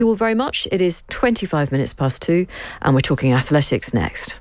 you all very much. It is 25 minutes past 2 and we're talking athletics next.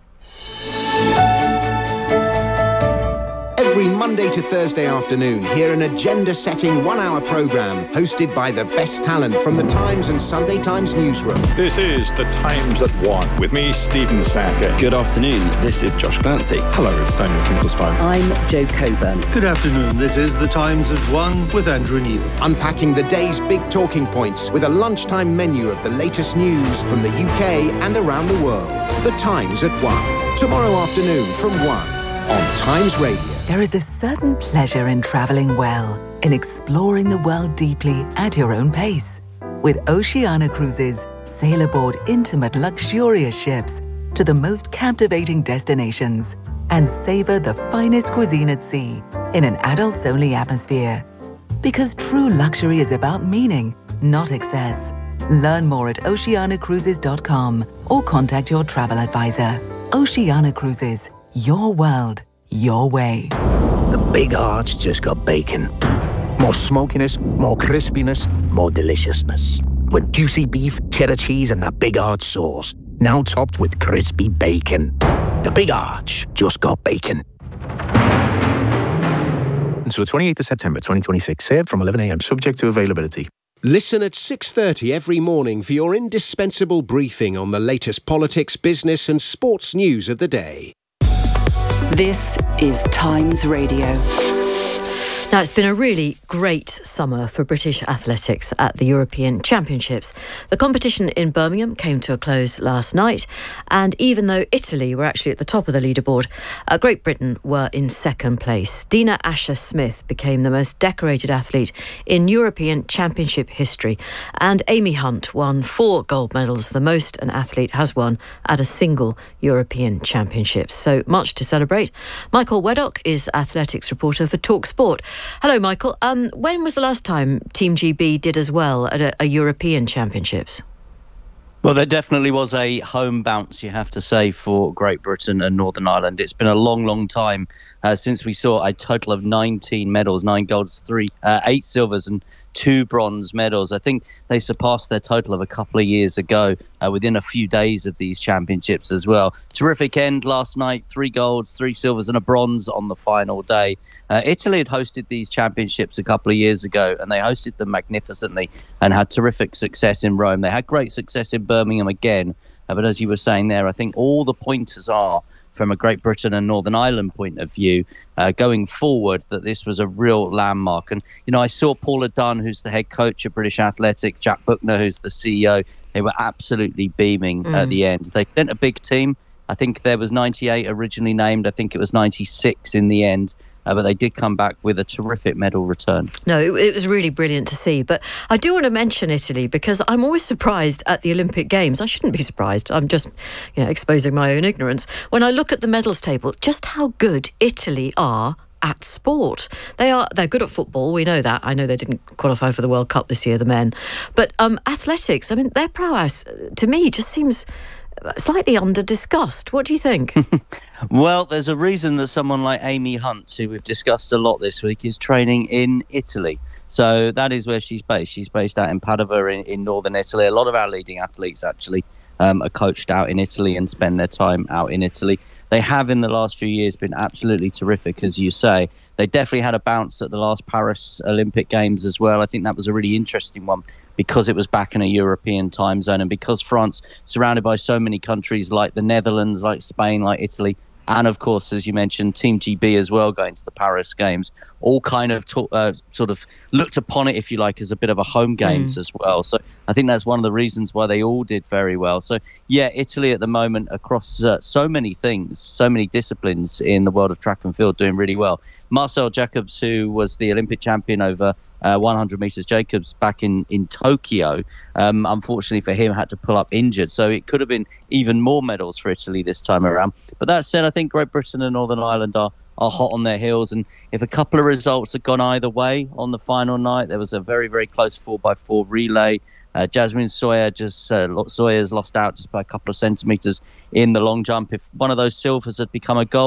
Every Monday to Thursday afternoon, hear an agenda-setting one-hour programme hosted by the best talent from the Times and Sunday Times newsroom. This is The Times at 1 with me, Stephen Sacker. Good afternoon, this is Josh Clancy. Hello, it's Daniel Finkelstein. I'm Jo Coburn. Good afternoon, this is The Times at 1 with Andrew Neil. Unpacking the day's big talking points with a lunchtime menu of the latest news from the UK and around the world. The Times at 1. Tomorrow afternoon from 1 on Times Radio. There is a certain pleasure in travelling well, in exploring the world deeply at your own pace. With Oceania Cruises, sail aboard intimate, luxurious ships to the most captivating destinations and savour the finest cuisine at sea in an adults-only atmosphere. Because true luxury is about meaning, not excess. Learn more at oceanacruises.com or contact your travel advisor. Oceania Cruises, your world, your way. The Big Arch just got bacon. More smokiness, more crispiness, more deliciousness. With juicy beef, cheddar cheese and that Big Arch sauce. Now topped with crispy bacon. The Big Arch just got bacon. Until the 28th of September 2026, served from 11 a.m, subject to availability. Listen at 6:30 every morning for your indispensable briefing on the latest politics, business and sports news of the day. This is Times Radio. Now, it's been a really great summer for British athletics at the European Championships. The competition in Birmingham came to a close last night, and even though Italy were actually at the top of the leaderboard, Great Britain were in second place. Dina Asher-Smith became the most decorated athlete in European Championship history, and Amy Hunt won 4 gold medals, the most an athlete has won at a single European Championships. So much to celebrate. Michael Weddock is athletics reporter for TalkSport. Hello, Michael. When was the last time Team GB did as well at a European Championships? Well, there definitely was a home bounce, you have to say, for Great Britain and Northern Ireland. It's been a long, long time since we saw a total of 19 medals, 9 golds, 8 silvers and 2 bronze medals. I think they surpassed their total of a couple of years ago within a few days of these championships as well. Terrific end last night, 3 golds, 3 silvers and a bronze on the final day. Italy had hosted these championships a couple of years ago and they hosted them magnificently and had terrific success in Rome. They had great success in Birmingham again, but as you were saying there, I think all the pointers are from a Great Britain and Northern Ireland point of view, going forward, that this was a real landmark. And, you know, I saw Paula Dunn, who's the head coach of British Athletics, Jack Buckner, who's the CEO. They were absolutely beaming at the end. They sent a big team. I think there was 98 originally named. I think it was 96 in the end. But they did come back with a terrific medal return. No, it was really brilliant to see. But I do want to mention Italy because I'm always surprised at the Olympic Games. I shouldn't be surprised. I'm just, exposing my own ignorance. When I look at the medals table, just how good Italy are at sport. They're good at football, we know that. I know they didn't qualify for the World Cup this year, the men. But athletics, I mean, their prowess, to me, just seems slightly under-discussed. What do you think? Well, there's a reason that someone like Amy Hunt, who we've discussed a lot this week, is training in Italy. So that is where she's based. She's based out in Padova in northern Italy. A lot of our leading athletes actually are coached out in Italy and spend their time out in Italy. They have in the last few years been absolutely terrific, as you say. They definitely had a bounce at the last Paris Olympic Games as well. I think that was a really interesting one because it was back in a European time zone and because France, surrounded by so many countries like the Netherlands, like Spain, like Italy, and of course, as you mentioned, Team GB as well going to the Paris Games, all kind of sort of looked upon it, if you like, as a bit of a home games as well. So I think that's one of the reasons why they all did very well. So yeah, Italy at the moment across so many things, so many disciplines in the world of track and field doing really well. Marcel Jacobs, who was the Olympic champion over 100 metres Jacobs back in Tokyo, unfortunately for him, had to pull up injured. So it could have been even more medals for Italy this time around. But that said, I think Great Britain and Northern Ireland are hot on their heels. And if a couple of results had gone either way on the final night, there was a very, very close 4x4 relay. Jasmine Sawyer's lost out just by a couple of centimetres in the long jump. If one of those silvers had become a gold,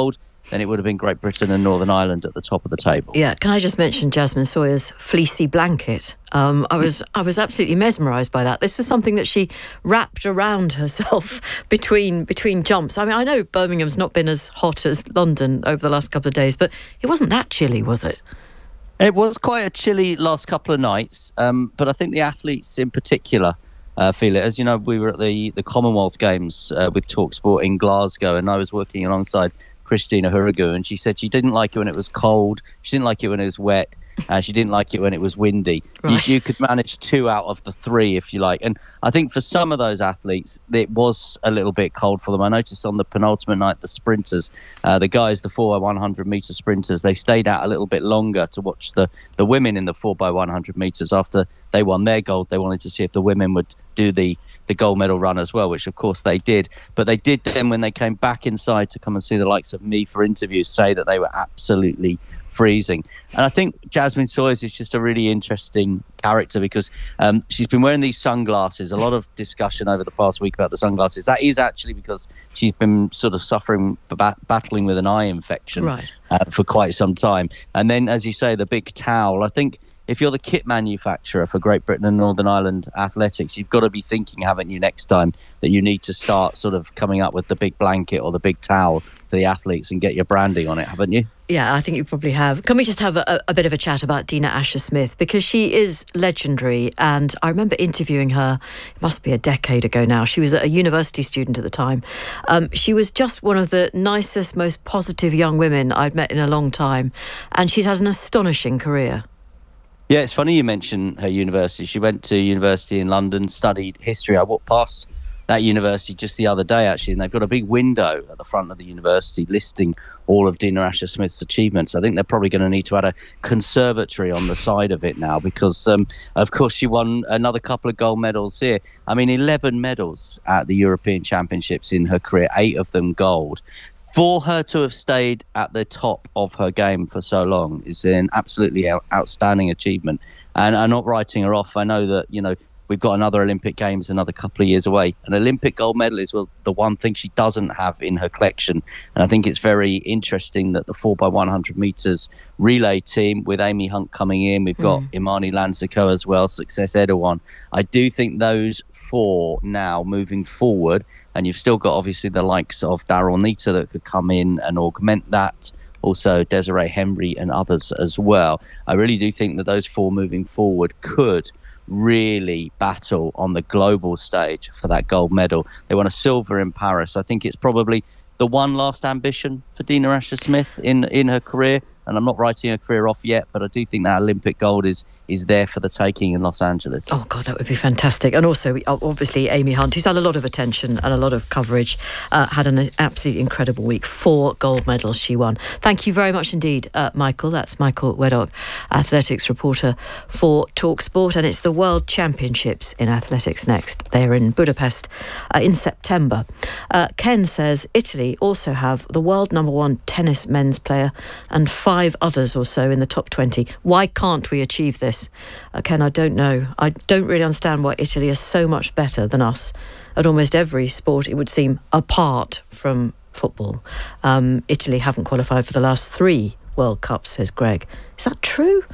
then it would have been Great Britain and Northern Ireland at the top of the table. Yeah, can I just mention Jasmine Sawyer's fleecy blanket? I was absolutely mesmerised by that. This was something that she wrapped around herself between jumps. I mean, I know Birmingham's not been as hot as London over the last couple of days, but it wasn't that chilly, was it? It was quite a chilly last couple of nights, but I think the athletes in particular feel it. As you know, we were at the Commonwealth Games with TalkSport in Glasgow, and I was working alongside Christina Hurrigu, and she said she didn't like it when it was cold, she didn't like it when it was wet, she didn't like it when it was windy. Right. You could manage 2 out of the 3 if you like. And I think for some of those athletes, it was a little bit cold for them. I noticed on the penultimate night, the sprinters, the guys, the 4x100 metre sprinters, they stayed out a little bit longer to watch the women in the 4x100 metres. After they won their gold, they wanted to see if the women would do the gold medal run as well, which of course they did. But they did then, when they came back inside to come and see the likes of me for interviews, say that they were absolutely freezing. And I think Jasmine Sawyers is just a really interesting character because she's been wearing these sunglasses. A lot of discussion over the past week about the sunglasses. That is actually because she's been sort of suffering, battling with an eye infection for quite some time. And then, as you say, the big towel. I think if you're the kit manufacturer for Great Britain and Northern Ireland athletics, you've got to be thinking, haven't you, next time that you need to start sort of coming up with the big blanket or the big towel for the athletes and get your branding on it, haven't you? Yeah, I think you probably have. Can we just have a bit of a chat about Dina Asher-Smith? Because she is legendary, and I remember interviewing her, it must be a decade ago now. She was a university student at the time. She was just one of the nicest, most positive young women I'd met in a long time, and she's had an astonishing career. Yeah, it's funny you mention her university. She went to university in London, studied history. I walked past that university just the other day, actually, and they've got a big window at the front of the university listing all of Dina Asher-Smith's achievements. I think they're probably going to need to add a conservatory on the side of it now because, of course, she won another couple of gold medals here. I mean, 11 medals at the European Championships in her career, 8 of them gold. For her to have stayed at the top of her game for so long is an absolutely outstanding achievement. And I'm not writing her off. I know that, you know, we've got another Olympic Games another couple of years away. An Olympic gold medal is the one thing she doesn't have in her collection. And I think it's very interesting that the 4x100 metres relay team with Amy Hunt coming in, we've got Imani Lanziko as well, Success Erdogan. I do think those 4 now moving forward, and you've still got obviously the likes of Daryl Nita that could come in and augment that. Also Desiree Henry and others as well. I really do think that those 4 moving forward could really battle on the global stage for that gold medal. They won a silver in Paris. I think it's probably the one last ambition for Dina Asher-Smith in her career. And I'm not writing her career off yet, but I do think that Olympic gold is there for the taking in Los Angeles. Oh, God, that would be fantastic. And also, obviously, Amy Hunt, who's had a lot of attention and a lot of coverage, had an absolutely incredible week. 4 gold medals she won. Thank you very much indeed, Michael. That's Michael Weddock, athletics reporter for TalkSport. And it's the World Championships in athletics next. They're in Budapest in September. Ken says Italy also have the world #1 tennis men's player and 5 others or so in the top 20. Why can't we achieve this? Ken, I don't know. I don't really understand why Italy is so much better than us at almost every sport, it would seem, apart from football. Italy haven't qualified for the last 3 World Cups, says Greg. Is that true?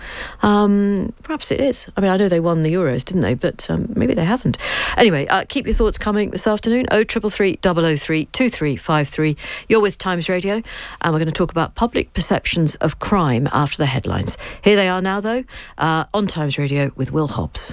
Perhaps it is. I mean, I know they won the Euros, didn't they? But maybe they haven't. Anyway, keep your thoughts coming this afternoon. 0333 003 2353. You're with Times Radio, and we're going to talk about public perceptions of crime after the headlines. Here they are now, though, on Times Radio with Will Hobbs.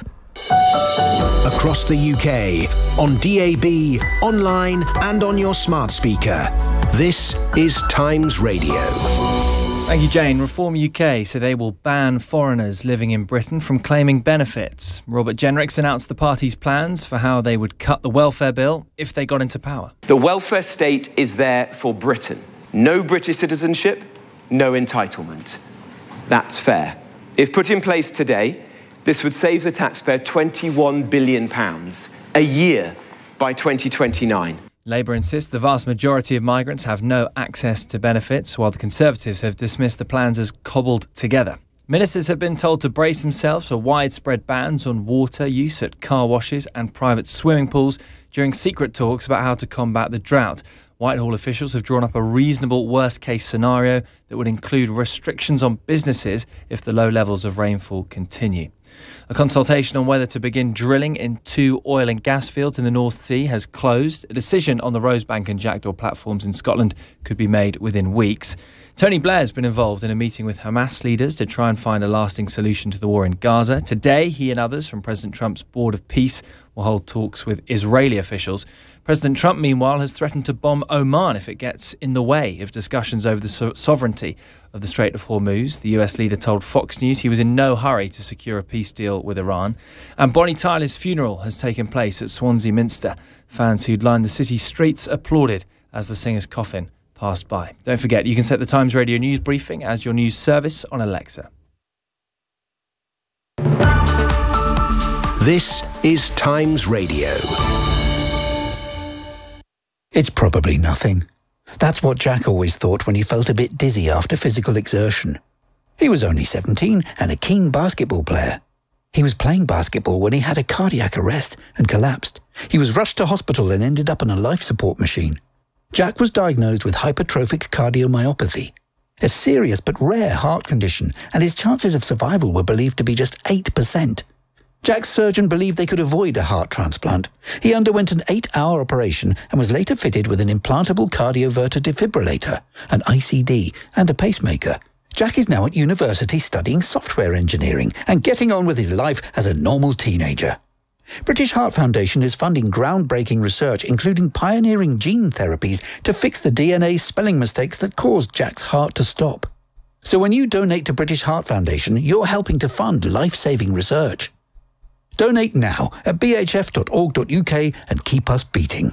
Across the UK, on DAB, online and on your smart speaker. This is Times Radio. Thank you, Jane. Reform UK say they will ban foreigners living in Britain from claiming benefits. Robert Jenrick's announced the party's plans for how they would cut the welfare bill if they got into power. The welfare state is there for Britain. No British citizenship, no entitlement. That's fair. If put in place today, this would save the taxpayer £21 billion a year by 2029. Labour insists the vast majority of migrants have no access to benefits, while the Conservatives have dismissed the plans as cobbled together. Ministers have been told to brace themselves for widespread bans on water use at car washes and private swimming pools during secret talks about how to combat the drought. Whitehall officials have drawn up a reasonable worst-case scenario that would include restrictions on businesses if the low levels of rainfall continue. A consultation on whether to begin drilling in 2 oil and gas fields in the North Sea has closed. A decision on the Rosebank and Jackdaw platforms in Scotland could be made within weeks. Tony Blair has been involved in a meeting with Hamas leaders to try and find a lasting solution to the war in Gaza. Today, he and others from President Trump's Board of Peace will hold talks with Israeli officials. President Trump, meanwhile, has threatened to bomb Oman if it gets in the way of discussions over the sovereignty of the Strait of Hormuz. The US leader told Fox News he was in no hurry to secure a peace deal with Iran. And Bonnie Tyler's funeral has taken place at Swansea Minster. Fans who'd lined the city streets applauded as the singer's coffin passed by. Don't forget, you can set the Times Radio News Briefing as your news service on Alexa. This is Times Radio. It's probably nothing. That's what Jack always thought when he felt a bit dizzy after physical exertion. He was only 17 and a keen basketball player. He was playing basketball when he had a cardiac arrest and collapsed. He was rushed to hospital and ended up on a life support machine. Jack was diagnosed with hypertrophic cardiomyopathy, a serious but rare heart condition, and his chances of survival were believed to be just 8%. Jack's surgeon believed they could avoid a heart transplant. He underwent an 8-hour operation and was later fitted with an implantable cardioverter defibrillator, an ICD, and a pacemaker. Jack is now at university studying software engineering and getting on with his life as a normal teenager. British Heart Foundation is funding groundbreaking research, including pioneering gene therapies to fix the DNA spelling mistakes that caused Jack's heart to stop. So when you donate to British Heart Foundation, you're helping to fund life-saving research. Donate now at bhf.org.uk and keep us beating.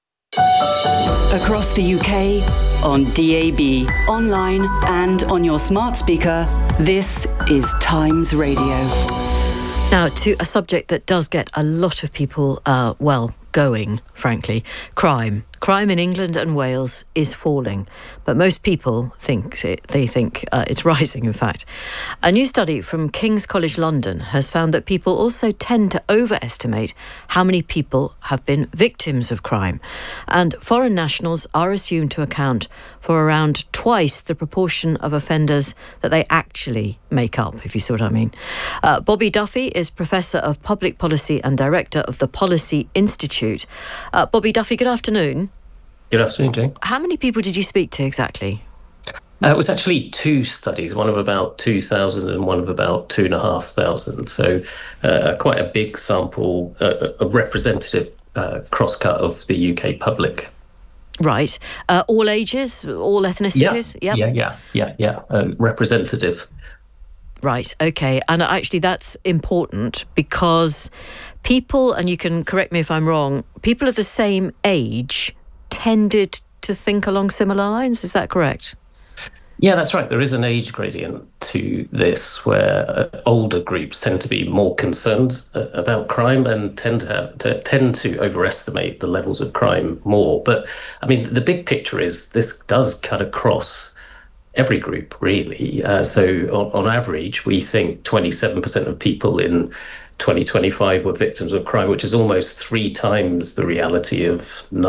Across the UK, on DAB, online and on your smart speaker, this is Times Radio. Now, to a subject that does get a lot of people, going, frankly, crime. Crime in England and Wales is falling, but most people think it's rising, in fact. A new study from King's College London has found that people also tend to overestimate how many people have been victims of crime. And foreign nationals are assumed to account for around twice the proportion of offenders that they actually make up, if you see what I mean. Bobby Duffy is Professor of Public Policy and Director of the Policy Institute. Bobby Duffy, good afternoon. Good afternoon, Jane. How many people did you speak to exactly? It was actually 2 studies, one of about 2,000 and one of about 2,500. So quite a big sample, a representative cross-cut of the UK public. Right. All ages, all ethnicities? Yeah. Representative. Right, OK. And actually that's important because people, and you can correct me if I'm wrong, people of the same age tended to think along similar lines. Is that correct? Yeah, that's right. There is an age gradient to this where older groups tend to be more concerned about crime and tend to overestimate the levels of crime more. But I mean, the big picture is this does cut across every group, really. So on average, we think 27% of people in 2025 were victims of crime, which is almost 3 times the reality of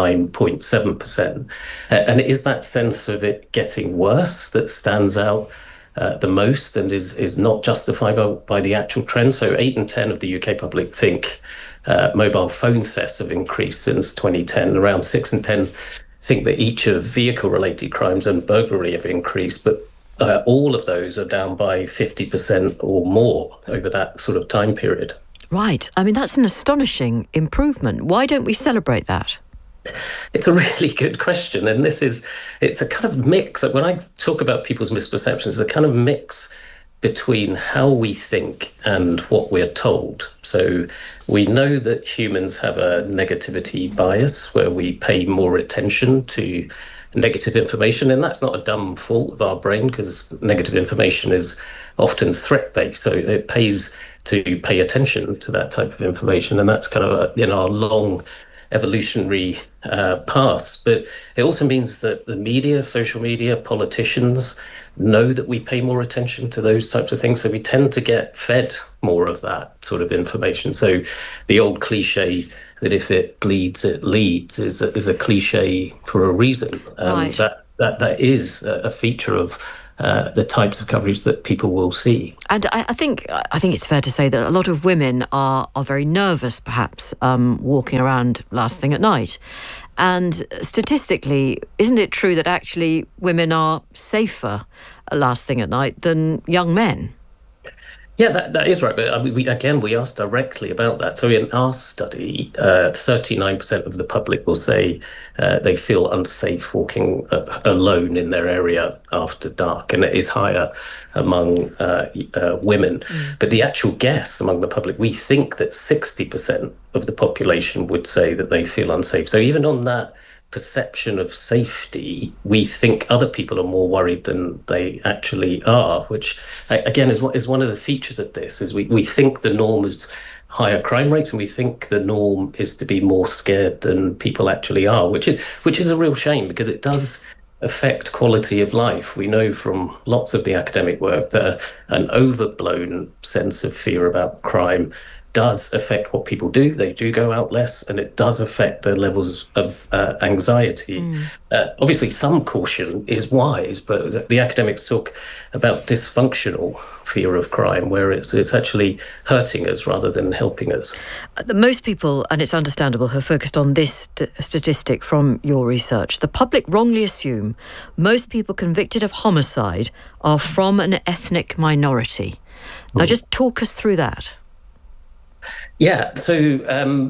9.7%. And it is that sense of it getting worse that stands out the most and is not justified by the actual trend. So 8 in 10 of the UK public think mobile phone thefts have increased since 2010. Around 6 in 10 think that each of vehicle-related crimes and burglary have increased, but all of those are down by 50% or more over that sort of time period. Right. I mean, that's an astonishing improvement. Why don't we celebrate that? It's a really good question. And it's a kind of mix. When I talk about people's misperceptions, it's a kind of mix between how we think and what we're told. So we know that humans have a negativity bias where we pay more attention to negative information, and that's not a dumb fault of our brain because negative information is often threat-based, so it pays to pay attention to that type of information, and that's kind of in our long evolutionary past. But it also means that the media, social media, politicians know that we pay more attention to those types of things, so we tend to get fed more of that sort of information. So the old cliche, that if it bleeds, it leads is a cliche for a reason. Right. That is a feature of the types of coverage that people will see. And I think it's fair to say that a lot of women are very nervous, perhaps, walking around last thing at night. And statistically, isn't it true that actually women are safer last thing at night than young men? Yeah, that is right. But I mean, we asked directly about that. So in our study, 39% of the public will say they feel unsafe walking alone in their area after dark, and it is higher among women. But the actual guess among the public, we think that 60% of the population would say that they feel unsafe. So even on that perception of safety, we think other people are more worried than they actually are, which again is one of the features of this, is we think the norm is higher crime rates, and we think the norm is to be more scared than people actually are, which is a real shame, because it does affect quality of life. We know from lots of the academic work that an overblown sense of fear about crime does affect what people do. They do go out less, and it does affect their levels of anxiety. Obviously, some caution is wise, but the academics talk about dysfunctional fear of crime, where it's actually hurting us rather than helping us. Most people, and it's understandable, have focused on this statistic from your research. The public wrongly assume most people convicted of homicide are from an ethnic minority. Now, just talk us through that. Yeah, so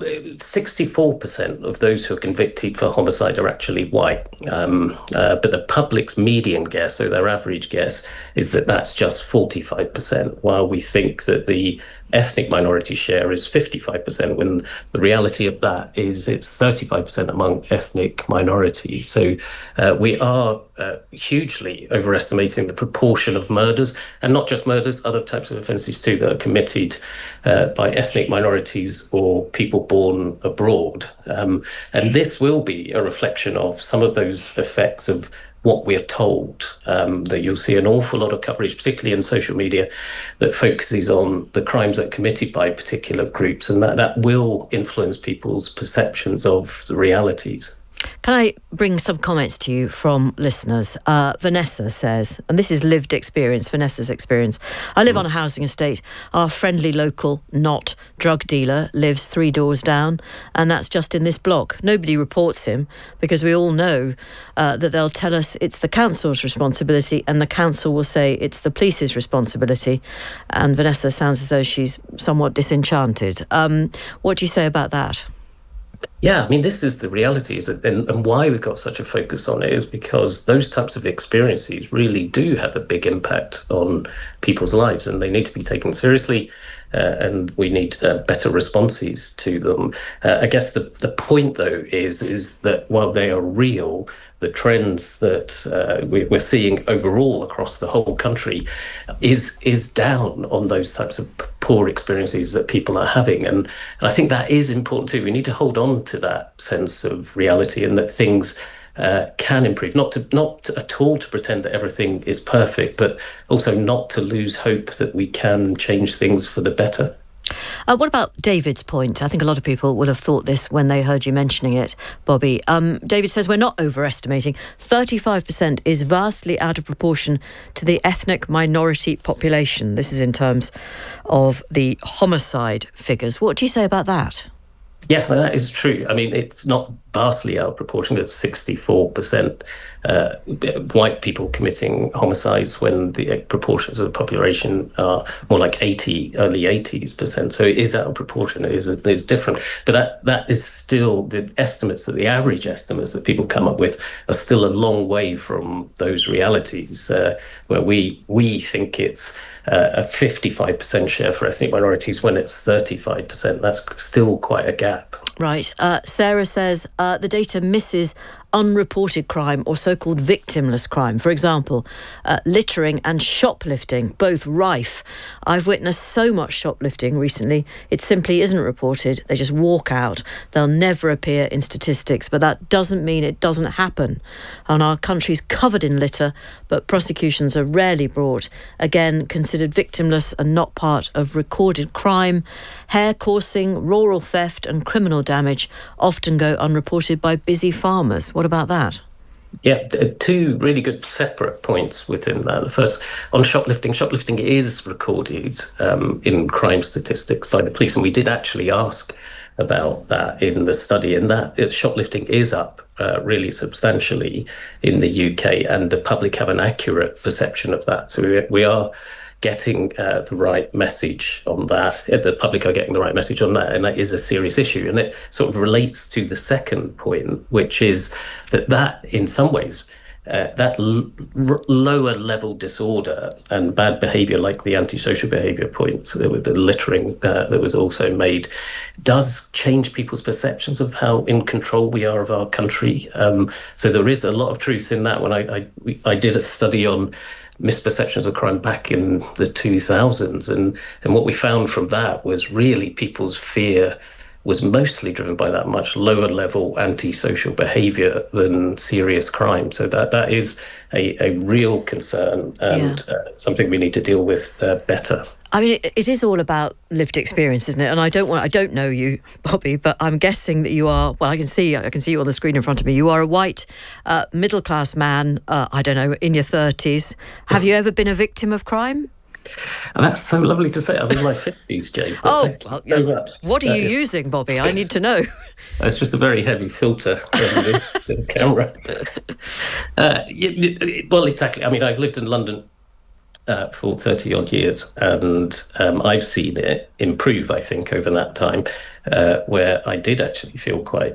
64% of those who are convicted for homicide are actually white. But the public's median guess, so their average guess, is that that's just 45%, while we think that the ethnic minority share is 55%, when the reality of that is it's 35% among ethnic minorities. So we are hugely overestimating the proportion of murders, and not just murders, other types of offences too, that are committed by ethnic minorities or people born abroad. And this will be a reflection of some of those effects of what we're told, that you'll see an awful lot of coverage, particularly in social media, that focuses on the crimes that are committed by particular groups, and that will influence people's perceptions of the realities. Can I bring some comments to you from listeners? Vanessa says, and this is lived experience, Vanessa's experience. I live on a housing estate. Our friendly local, not drug dealer, lives 3 doors down, and that's just in this block. Nobody reports him because we all know that they'll tell us it's the council's responsibility, and the council will say it's the police's responsibility. And Vanessa sounds as though she's somewhat disenchanted. What do you say about that? Yeah, I mean, this is the reality, and why we've got such a focus on it is because those types of experiences really do have a big impact on people's lives, and they need to be taken seriously, and we need better responses to them. I guess the point, though, is that while they are real, the trends that we're seeing overall across the whole country is down on those types of poor experiences that people are having. And I think that is important too. We need to hold on to that sense of reality, and that things can improve, not at all to pretend that everything is perfect, but also not to lose hope that we can change things for the better. What about David's point? I think a lot of people would have thought this when they heard you mentioning it, Bobby. David says we're not overestimating. 35% is vastly out of proportion to the ethnic minority population. This is in terms of the homicide figures. What do you say about that? Yes, that is true. I mean, it's not vastly out of proportion. It's 64% white people committing homicides, when the proportions of the population are more like early 80s%. So it is out of proportion. It is different. But that is still the estimates, that the average estimates that people come up with are still a long way from those realities, where we think it's a 55% share for ethnic minorities when it's 35%. That's still quite a gap. Right. Sarah says the data misses unreported crime or so-called victimless crime. For example, littering and shoplifting, both rife. I've witnessed so much shoplifting recently, it simply isn't reported. They just walk out. They'll never appear in statistics, but that doesn't mean it doesn't happen. And our country's covered in litter, but prosecutions are rarely brought. Again, considered victimless and not part of recorded crime. Hair coursing, rural theft and criminal damage often go unreported by busy farmers. What about that? Yeah, two really good separate points within that. The first, on shoplifting. Shoplifting is recorded in crime statistics by the police, and we did actually ask about that in the study, and that shoplifting is up really substantially in the UK, and the public have an accurate perception of that. So we are getting the right message on that. The public are getting the right message on that, and that is a serious issue. And it sort of relates to the second point, which is that in some ways, that lower level disorder and bad behaviour, like the antisocial behaviour point, with the littering that was also made, does change people's perceptions of how in control we are of our country. So there is a lot of truth in that. When I did a study on misperceptions of crime back in the 2000s, and what we found from that was really people's fear was mostly driven by that much lower level antisocial behaviour than serious crime. So that is a real concern, and something we need to deal with better. I mean, it is all about lived experience, isn't it? And I don't know you, Bobby, but I'm guessing that you are. Well, I can see you on the screen in front of me. You are a white, middle-class man. I don't know, in your 30s. Have you ever been a victim of crime? And that's so lovely to say. I'm in my 50s, Jay. Oh, well, yeah. What are you using, Bobby? I need to know. It's just a very heavy filter on the camera. Well, exactly. I mean, I've lived in London for 30-odd years, and I've seen it improve, I think, over that time, where I did actually feel quite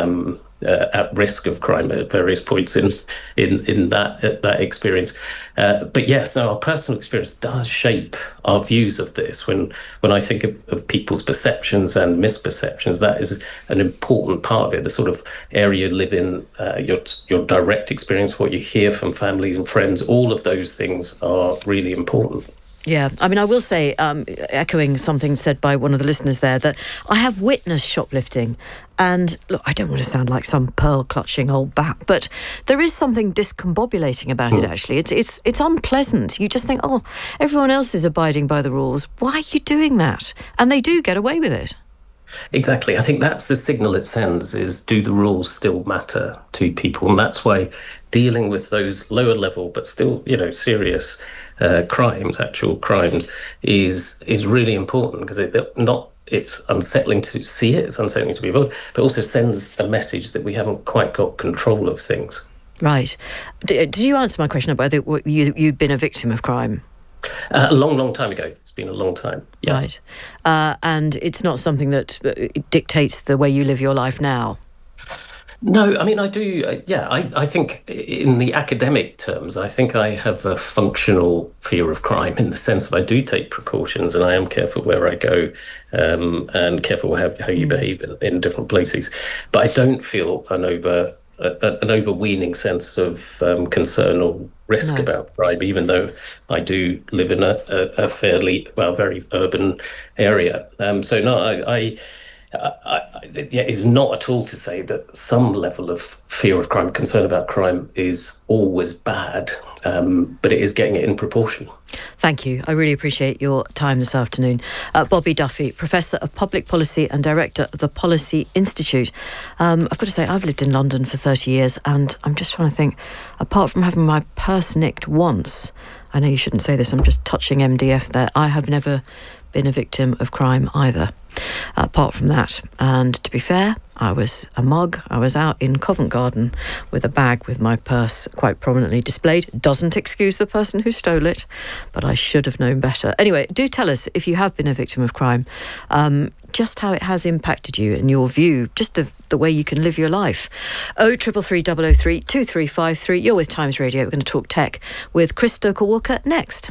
at risk of crime at various points in that experience. But yes, our personal experience does shape our views of this. When I think of people's perceptions and misperceptions, that is an important part of it. The sort of area you live in, your direct experience, what you hear from families and friends, all of those things are really important. Yeah, I mean, I will say, echoing something said by one of the listeners there, that I have witnessed shoplifting. And look, I don't want to sound like some pearl-clutching old bat, but there is something discombobulating about it, actually. It's unpleasant. You just think, oh, everyone else is abiding by the rules. Why are you doing that? And they do get away with it. Exactly. I think that's the signal it sends, is do the rules still matter to people? And that's why dealing with those lower level but still, serious crimes, actual crimes, is really important, because it's unsettling to see it, it's unsettling to be involved, but also sends a message that we haven't quite got control of things. Right. Did you answer my question about whether you'd been a victim of crime? A long time ago. It's been a long time. Yeah. Right. And it's not something that dictates the way you live your life now? No, I mean, I do. I think in the academic terms, I think I have a functional fear of crime, in the sense that I do take precautions and I am careful where I go, and careful how you behave in different places. But I don't feel an overweening sense of concern or risk about crime, even though I do live in a fairly, very urban area. So no, it is not at all to say that some level of fear of crime, concern about crime, is always bad, but it is getting it in proportion. Thank you. I really appreciate your time this afternoon. Bobby Duffy, Professor of Public Policy and Director of the Policy Institute. I've got to say, I've lived in London for 30 years, and I'm just trying to think, apart from having my purse nicked once, I know you shouldn't say this, I'm just touching MDF there, I have never been a victim of crime either, apart from that. And to be fair, I was a mug. I was out in Covent Garden with a bag with my purse quite prominently displayed. Doesn't excuse the person who stole it, but I should have known better. Anyway, do tell us if you have been a victim of crime, just how it has impacted you and your view, just of the way you can live your life. 0333 003 2353. You're with Times Radio. We're going to talk tech with Chris Stoker-Walker next.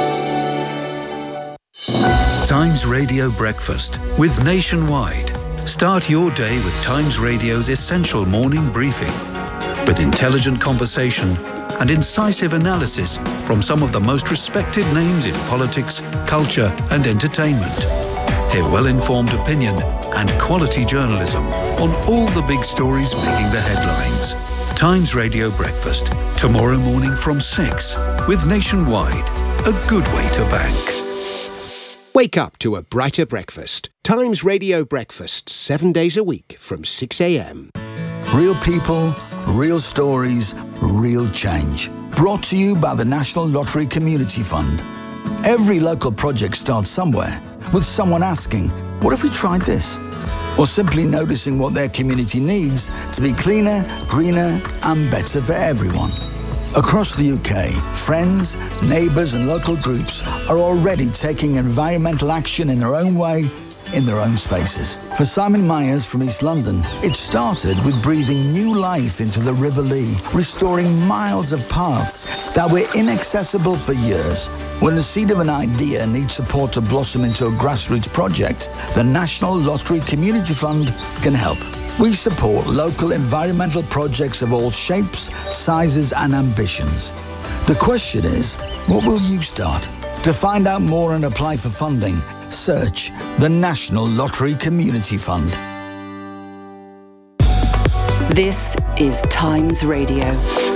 Times Radio Breakfast with Nationwide. Start your day with Times Radio's essential morning briefing, with intelligent conversation and incisive analysis from some of the most respected names in politics, culture and entertainment. Hear well-informed opinion and quality journalism on all the big stories making the headlines. Times Radio Breakfast, tomorrow morning from 6, with Nationwide, a good way to bank. Wake up to a brighter breakfast. Times Radio Breakfast, 7 days a week from 6 a.m. Real people, real stories, real change. Brought to you by the National Lottery Community Fund. Every local project starts somewhere, with someone asking, what if we tried this? Or simply noticing what their community needs to be cleaner, greener and better for everyone. Across the UK, friends, neighbours and local groups are already taking environmental action in their own way, in their own spaces. For Simon Myers from East London, it started with breathing new life into the River Lee, restoring miles of paths that were inaccessible for years. When the seed of an idea needs support to blossom into a grassroots project, the National Lottery Community Fund can help. We support local environmental projects of all shapes, sizes and ambitions. The question is, what will you start? To find out more and apply for funding, search the National Lottery Community Fund. This is Times Radio.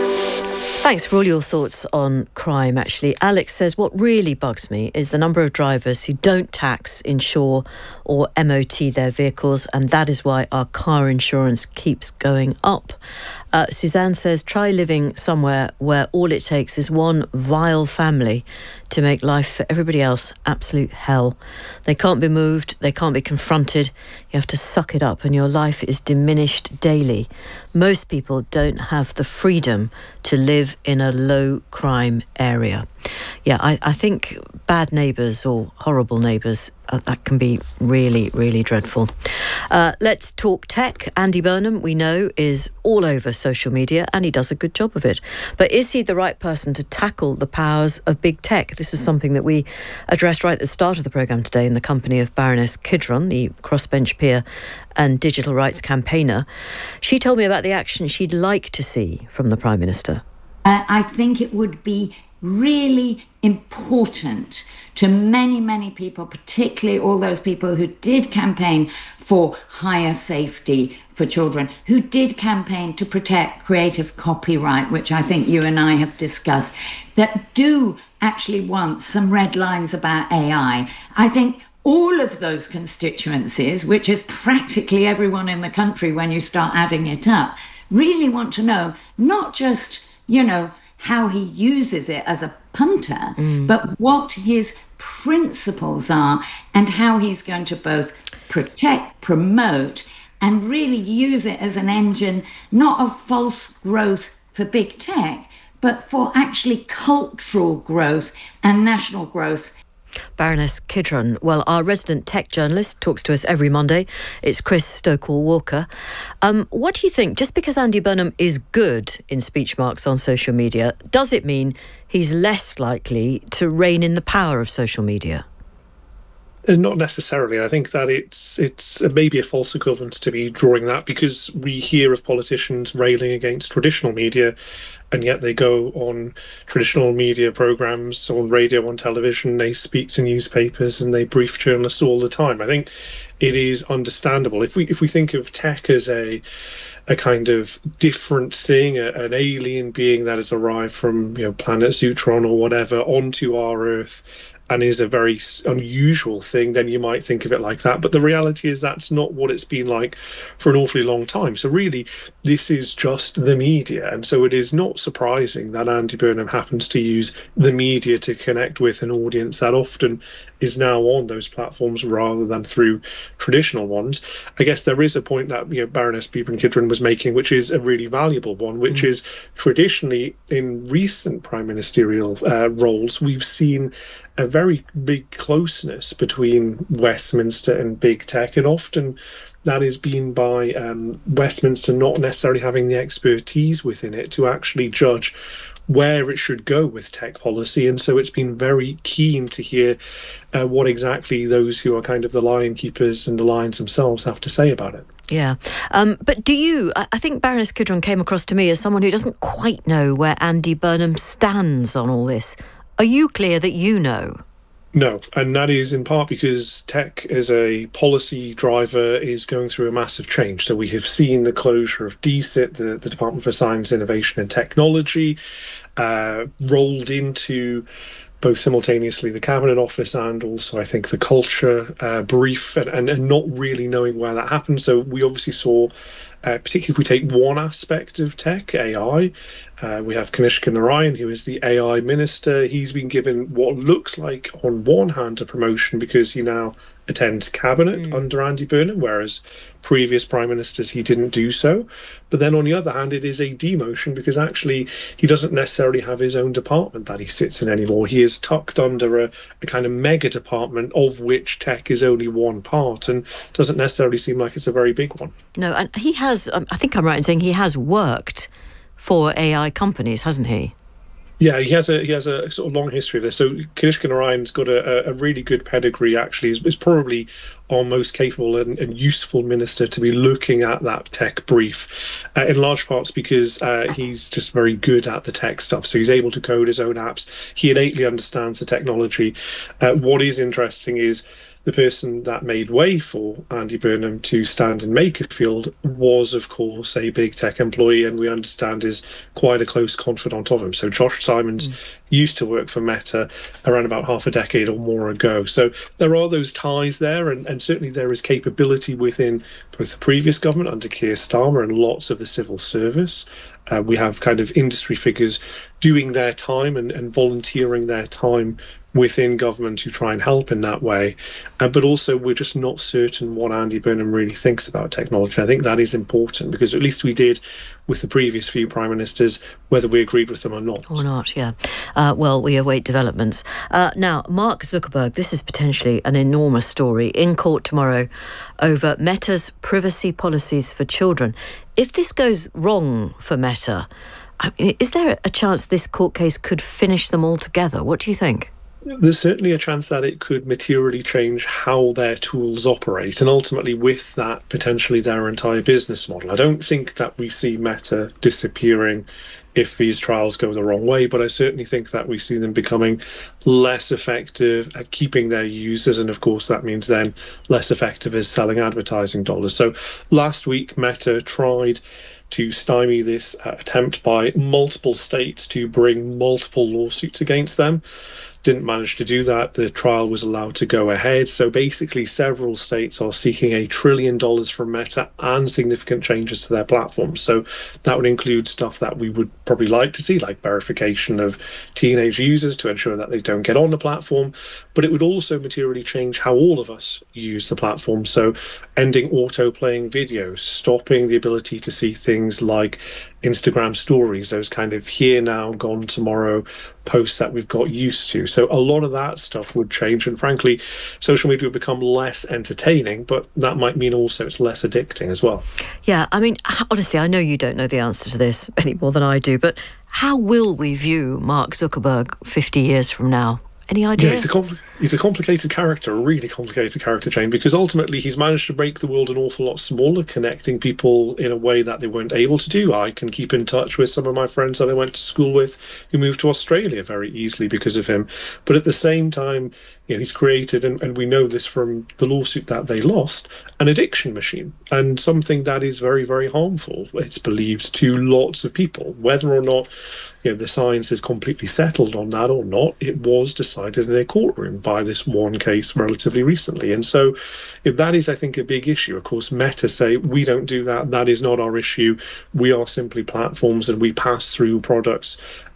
Thanks for all your thoughts on crime, actually. Alex says, what really bugs me is the number of drivers who don't tax, insure or MOT their vehicles, and that is why our car insurance keeps going up. Suzanne says, try living somewhere where all it takes is one vile family to make life for everybody else absolute hell. They can't be moved, they can't be confronted, you have to suck it up and your life is diminished daily. Most people don't have the freedom to live in a low crime area. Yeah, I think bad neighbours or horrible neighbours, that can be really, really dreadful. Let's talk tech. Andy Burnham, we know, is all over social media and he does a good job of it. But is he the right person to tackle the powers of big tech? This is something that we addressed right at the start of the programme today in the company of Baroness Kidron, the crossbench peer and digital rights campaigner. She told me about the action she'd like to see from the Prime Minister. I think it would be really important to many, many people, particularly all those people who did campaign for higher safety for children, who did campaign to protect creative copyright, which I think you and I have discussed, that do actually want some red lines about AI. I think all of those constituencies, which is practically everyone in the country when you start adding it up, really want to know not just, how he uses it as a punter, but what his principles are and how he's going to both protect, promote, and really use it as an engine, not of false growth for big tech, but for actually cultural growth and national growth. Baroness Kidron. Well, our resident tech journalist talks to us every Monday. It's Chris Stokell-Walker. What do you think? Just because Andy Burnham is good in speech marks on social media, does it mean he's less likely to rein in the power of social media? Not necessarily. I think that it's maybe a false equivalence to be drawing that, because we hear of politicians railing against traditional media, and yet they go on traditional media programmes, on radio, on television, they speak to newspapers and they brief journalists all the time. I think it is understandable. If we think of tech as a kind of different thing, an alien being that has arrived from planet Zutron or whatever onto our Earth, and is a very unusual thing, then you might think of it like that. But the reality is that's not what it's been like for an awfully long time. So really, this is just the media. And so it is not surprising that Andy Burnham happens to use the media to connect with an audience that often is now on those platforms rather than through traditional ones. I guess there is a point that Baroness Kidron was making, which is a really valuable one, which is traditionally in recent prime ministerial roles, we've seen a very big closeness between Westminster and big tech, and often that is been by Westminster not necessarily having the expertise within it to actually judge where it should go with tech policy. And so it's been very keen to hear what exactly those who are kind of the lion keepers and the lions themselves have to say about it. Yeah. But I think Baroness Kidron came across to me as someone who doesn't quite know where Andy Burnham stands on all this. Are you clear that you know? No, and that is in part because tech as a policy driver is going through a massive change. So we have seen the closure of DCIT, the Department for Science, Innovation and Technology, rolled into both simultaneously the Cabinet Office and also, I think, the culture brief, and not really knowing where that happened. So we obviously saw, particularly if we take one aspect of tech, AI, we have Kanishka Narayan, who is the AI minister. He's been given what looks like, on one hand, a promotion because he now attends cabinet under Andy Burnham, whereas previous prime ministers, he didn't do so. But then on the other hand, it is a demotion because actually he doesn't necessarily have his own department that he sits in anymore. He is tucked under a kind of mega department of which tech is only one part, and doesn't necessarily seem like it's a very big one. No, and he has, I think I'm right in saying he has worked for AI companies, hasn't he? Yeah, he has a sort of long history of this. So Kanishka Narayan's got a really good pedigree, actually. He's probably our most capable and useful minister to be looking at that tech brief, in large parts because he's just very good at the tech stuff. So he's able to code his own apps. He innately understands the technology. What is interesting is the person that made way for Andy Burnham to stand in Makerfield was, of course, a big tech employee, and we understand is quite a close confidant of him. So Josh Simons used to work for Meta around about half a decade or more ago. So there are those ties there, and certainly there is capability within both the previous government under Keir Starmer and lots of the civil service. We have kind of industry figures doing their time and volunteering their time within government to try and help in that way. But also we're just not certain what Andy Burnham really thinks about technology. I think that is important because at least we did with the previous few prime ministers, whether we agreed with them or not. Or not, yeah. Well, we await developments. Now, Mark Zuckerberg, this is potentially an enormous story, in court tomorrow over Meta's privacy policies for children. If this goes wrong for Meta, I mean, is there a chance this court case could finish them altogether? What do you think? There's certainly a chance that it could materially change how their tools operate, and ultimately with that, potentially their entire business model. I don't think that we see Meta disappearing if these trials go the wrong way, but I certainly think that we see them becoming less effective at keeping their users, and of course that means then less effective as selling advertising dollars. So last week Meta tried to stymie this attempt by multiple states to bring multiple lawsuits against them. Didn't manage to do that. The trial was allowed to go ahead. So basically several states are seeking $1 trillion from Meta and significant changes to their platform. So that would include stuff that we would probably like to see, like verification of teenage users to ensure that they don't get on the platform. But it would also materially change how all of us use the platform. So ending auto-playing videos, stopping the ability to see things like Instagram stories, those kind of here now, gone tomorrow posts that we've got used to. So a lot of that stuff would change, and frankly social media would become less entertaining, but that might mean also it's less addicting as well. Yeah, I mean, honestly, I know you don't know the answer to this any more than I do, but how will we view Mark Zuckerberg 50 years from now? Any idea? Yeah, he's a complicated character, a really complicated character, Jane, because ultimately he's managed to make the world an awful lot smaller, connecting people in a way that they weren't able to do. I can keep in touch with some of my friends that I went to school with who moved to Australia very easily because of him. But at the same time, you know, he's created, and we know this from the lawsuit that they lost, an addiction machine, and something that is very, very harmful, it's believed, to lots of people. Whether or not the science is completely settled on that or not, it was decided in a courtroom by this one case relatively recently. And so if that is, I think, a big issue. Of course, Meta say, we don't do that. That is not our issue. We are simply platforms, and we pass through products,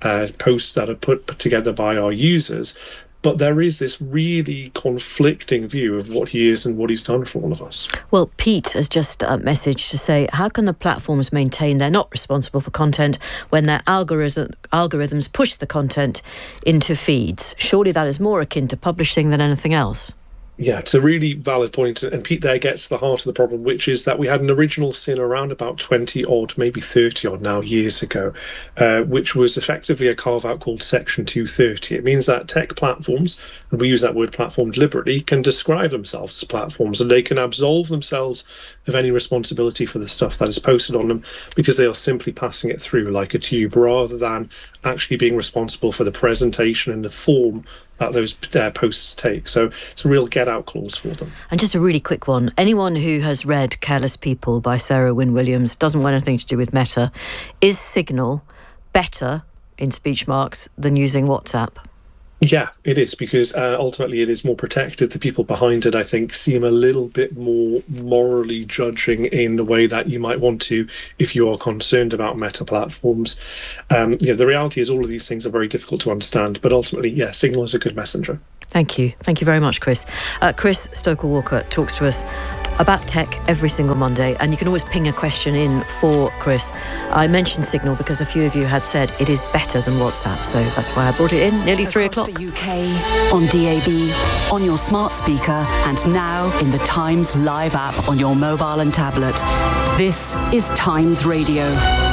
posts that are put together by our users. But there is this really conflicting view of what he is and what he's done for all of us. Well, Pete has just messaged to say, how can the platforms maintain they're not responsible for content when their algorithms push the content into feeds? Surely that is more akin to publishing than anything else. Yeah, it's a really valid point, and Pete there gets to the heart of the problem, which is that we had an original sin around about 20 odd, maybe 30 odd now years ago, which was effectively a carve-out called Section 230. It means that tech platforms, and we use that word platform deliberately, can describe themselves as platforms, and they can absolve themselves of any responsibility for the stuff that is posted on them because they are simply passing it through like a tube rather than actually being responsible for the presentation and the form that those posts take. So it's a real get-out clause for them. And just a really quick one. Anyone who has read Careless People by Sarah Wynne Williams doesn't want anything to do with Meta. Is Signal better, in speech marks, than using WhatsApp? Yeah, it is, because ultimately it is more protected. The people behind it, I think, seem a little bit more morally judging in the way that you might want to if you are concerned about meta platforms. The reality is all of these things are very difficult to understand, but ultimately, yeah, Signal is a good messenger. Thank you. Thank you very much, Chris. Chris Stoker-Walker talks to us about tech every single Monday, and you can always ping a question in for Chris. I mentioned Signal because a few of you had said it is better than WhatsApp, so that's why I brought it in. Nearly 3 o'clock. The UK, on DAB, on your smart speaker, and now in the Times Live app on your mobile and tablet. This is Times Radio.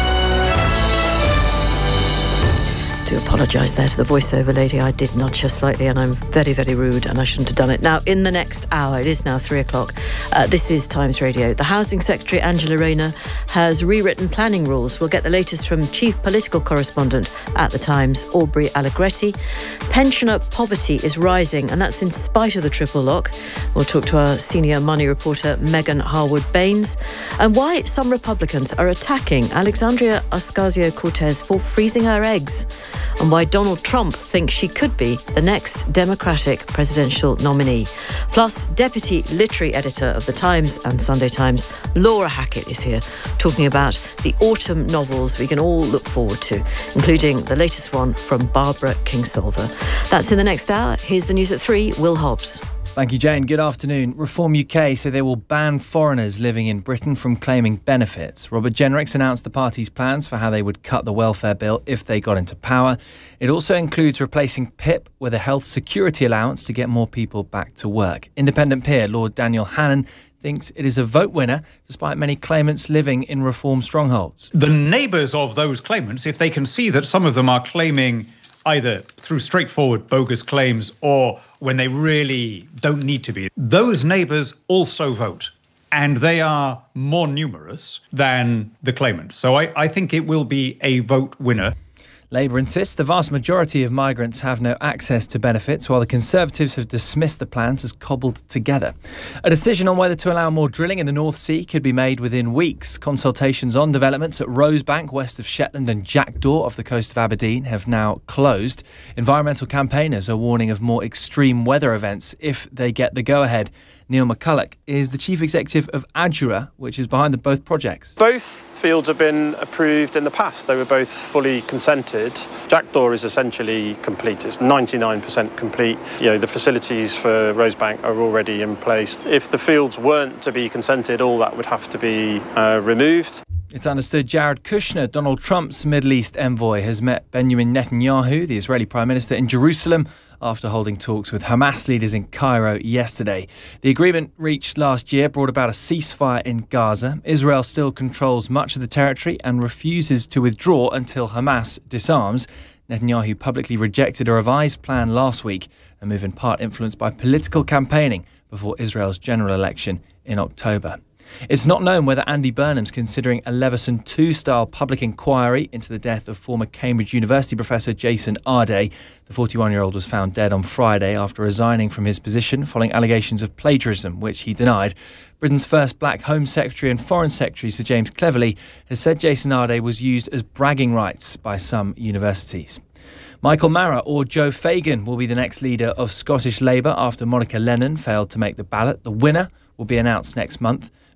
I do apologise there to the voiceover lady. I did nudge her slightly and I'm very, very rude and I shouldn't have done it. Now, in the next hour, it is now 3 o'clock, this is Times Radio. The Housing Secretary, Angela Rayner, has rewritten planning rules. We'll get the latest from Chief Political Correspondent at The Times, Aubrey Allegretti. Pensioner poverty is rising, and that's in spite of the triple lock. We'll talk to our senior money reporter, Megan Harwood-Baines, and why some Republicans are attacking Alexandria Ocasio-Cortez for freezing her eggs, and why Donald Trump thinks she could be the next Democratic presidential nominee. Plus, Deputy Literary Editor of The Times and Sunday Times, Laura Hackett, is here talking about the autumn novels we can all look forward to, including the latest one from Barbara Kingsolver. That's in the next hour. Here's the news at 3, Will Hobbs. Thank you, Jane. Good afternoon. Reform UK say they will ban foreigners living in Britain from claiming benefits. Robert Jenrick's announced the party's plans for how they would cut the welfare bill if they got into power. It also includes replacing PIP with a health security allowance to get more people back to work. Independent peer Lord Daniel Hannan thinks it is a vote winner, despite many claimants living in reform strongholds. The neighbours of those claimants, if they can see that some of them are claiming either through straightforward bogus claims or when they really don't need to be, those neighbours also vote. And they are more numerous than the claimants. So I think it will be a vote winner. Labour insists the vast majority of migrants have no access to benefits, while the Conservatives have dismissed the plans as cobbled together. A decision on whether to allow more drilling in the North Sea could be made within weeks. Consultations on developments at Rosebank, west of Shetland, and Jackdaw off the coast of Aberdeen have now closed. Environmental campaigners are warning of more extreme weather events if they get the go-ahead. Neil McCulloch is the chief executive of Adura, which is behind both projects. Both fields have been approved in the past. They were both fully consented. Jackdaw is essentially complete. It's 99% complete. The facilities for Rosebank are already in place. If the fields weren't to be consented, all that would have to be removed. It's understood Jared Kushner, Donald Trump's Middle East envoy, has met Benjamin Netanyahu, the Israeli Prime Minister, in Jerusalem after holding talks with Hamas leaders in Cairo yesterday. The agreement reached last year brought about a ceasefire in Gaza. Israel still controls much of the territory and refuses to withdraw until Hamas disarms. Netanyahu publicly rejected a revised plan last week, a move in part influenced by political campaigning before Israel's general election in October. It's not known whether Andy Burnham's considering a Leveson II-style public inquiry into the death of former Cambridge University professor Jason Arday. The 41-year-old was found dead on Friday after resigning from his position following allegations of plagiarism, which he denied. Britain's first black Home Secretary and Foreign Secretary, Sir James Cleverly, has said Jason Arday was used as bragging rights by some universities. Michael Marra or Joe Fagan will be the next leader of Scottish Labour after Monica Lennon failed to make the ballot. The winner will be announced next month.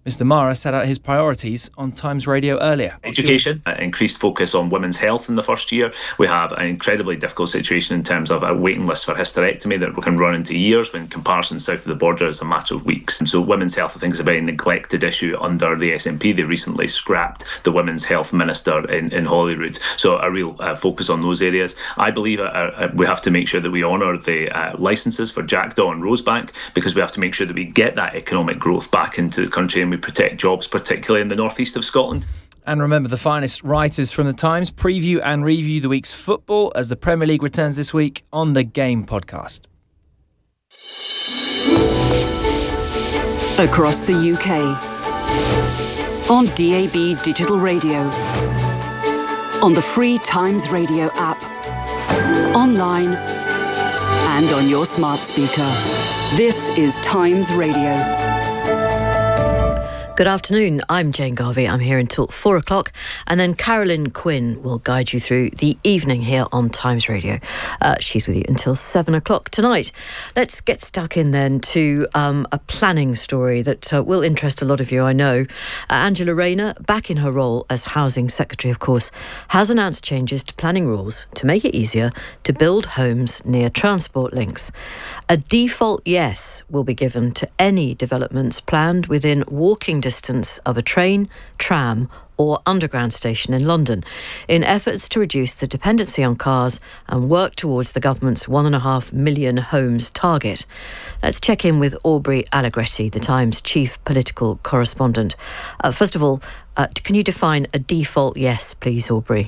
Mr Mara set out his priorities on Times Radio earlier. Education, increased focus on women's health in the first year. We have an incredibly difficult situation in terms of a waiting list for hysterectomy that can run into years, when in comparison south of the border is a matter of weeks. And so women's health, I think, is a very neglected issue under the SNP. They recently scrapped the women's health minister in Holyrood. So a real focus on those areas. I believe we have to make sure that we honour the licences for Jackdaw and Rosebank, because we have to make sure that we get that economic growth back into the country and we protect jobs, particularly in the northeast of Scotland. And remember, the finest writers from the Times preview and review the week's football as the Premier League returns this week on The Game podcast. Across the UK, on DAB Digital Radio, on the free Times Radio app, online and on your smart speaker. This is Times Radio. Good afternoon, I'm Jane Garvey. I'm here until 4 o'clock, and then Carolyn Quinn will guide you through the evening here on Times Radio. She's with you until 7 o'clock tonight. Let's get stuck in then to a planning story that will interest a lot of you, I know. Angela Rayner, back in her role as Housing Secretary, of course, has announced changes to planning rules to make it easier to build homes near transport links. A default yes will be given to any developments planned within walking distance of a train, tram or underground station in London, in efforts to reduce the dependency on cars and work towards the government's 1.5 million homes target. Let's check in with Aubrey Allegretti, the Times chief political correspondent. First of all, can you define a default yes, please, Aubrey?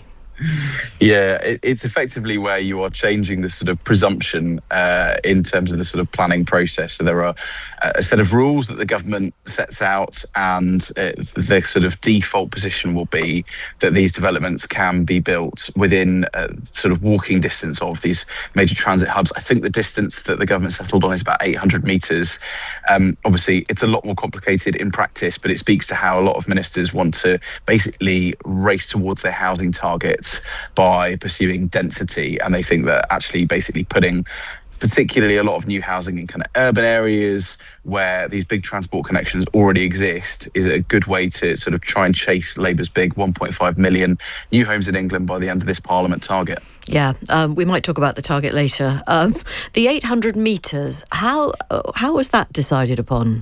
Yeah, it's effectively where you are changing the sort of presumption in terms of the sort of planning process. So there are a set of rules that the government sets out, and the sort of default position will be that these developments can be built within sort of walking distance of these major transit hubs. I think the distance that the government settled on is about 800 metres. Obviously, it's a lot more complicated in practice, but it speaks to how a lot of ministers want to basically race towards their housing targets by pursuing density, and they think that actually basically putting particularly a lot of new housing in kind of urban areas where these big transport connections already exist is a good way to sort of try and chase Labour's big 1.5 million new homes in England by the end of this Parliament target. Yeah, we might talk about the target later. The 800 metres, how was that decided upon?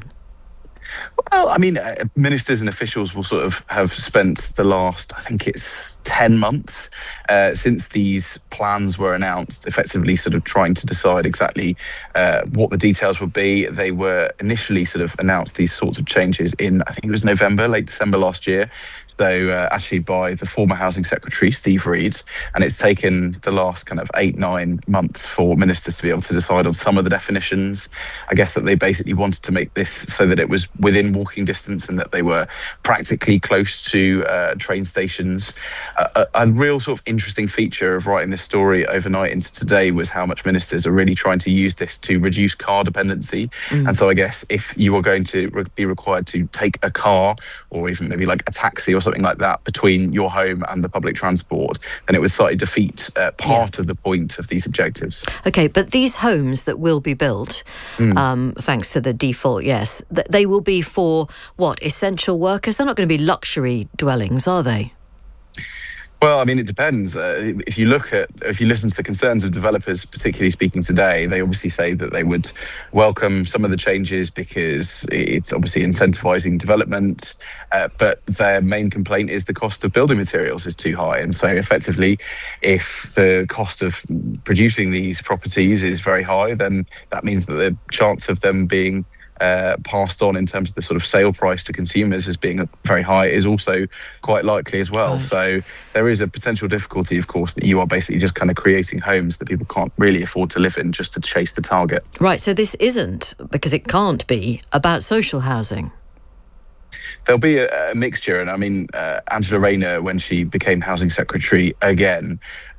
Well, I mean, ministers and officials will sort of have spent the last, I think it's 10 months since these plans were announced, effectively sort of trying to decide exactly what the details would be. They were initially sort of announced these sorts of changes in, I think it was November, late December last year. So actually by the former Housing Secretary, Steve Reed, and it's taken the last kind of 8-9 months for ministers to be able to decide on some of the definitions. I guess that they basically wanted to make this so that it was within walking distance and that they were practically close to train stations. A real sort of interesting feature of writing this story overnight into today was how much ministers are really trying to use this to reduce car dependency. And so I guess if you are going to be required to take a car or even maybe like a taxi or something like that between your home and the public transport, then it would slightly defeat part of the point of these objectives. OK, but these homes that will be built, thanks to the default yes, they will be for, what, essential workers? They're not going to be luxury dwellings, are they? Well, I mean, it depends. If you listen to the concerns of developers, particularly speaking today, they obviously say that they would welcome some of the changes because it's obviously incentivising development. But their main complaint is the cost of building materials is too high. And so effectively, if the cost of producing these properties is very high, then that means that the chance of them being passed on in terms of the sort of sale price to consumers as being very high is also quite likely as well. Right. So there is a potential difficulty, of course, that you are basically just kind of creating homes that people can't really afford to live in just to chase the target. Right, so this isn't, because it can't be, about social housing. There'll be a mixture, and I mean, Angela Rayner, when she became Housing Secretary again,